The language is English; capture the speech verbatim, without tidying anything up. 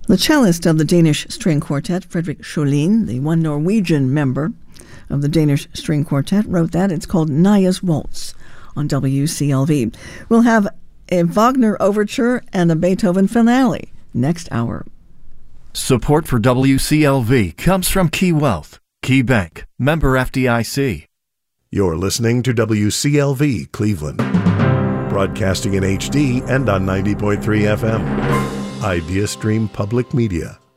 The cellist of the Danish String Quartet, Frederick Scholin, the one Norwegian member of the Danish String Quartet, wrote that. It's called Naja's Waltz on W C L V. We'll have a Wagner overture and a Beethoven finale next hour. Support for W C L V comes from Key Wealth, Key Bank, member F D I C. You're listening to W C L V Cleveland, broadcasting in H D and on ninety point three F M. Idea Stream Public Media.